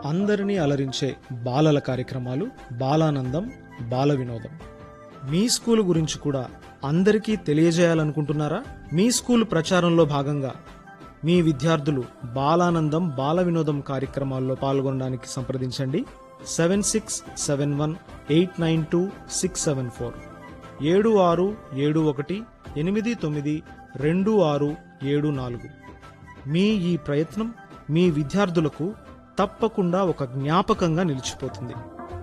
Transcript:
అందరినీ అలరించే బాలల కార్యక్రమాలు, బాలానందం, బాల వినోదం. మీ స్కూలు గురించి కూడా అందరికీ తెలియజేయాలనుకుంటున్నారా? మీ స్కూలు ప్రచారంలో భాగంగా మీ విద్యార్థులు బాలానందం, బాల వినోదం కార్యక్రమాల్లో పాల్గొనడానికి సంప్రదించండి. 7671892674 7671892674. మీ ఈ ప్రయత్నం మీ విద్యార్థులకు తప్పకుండా ఒక జ్ఞాపకంగా నిలిచిపోతుంది.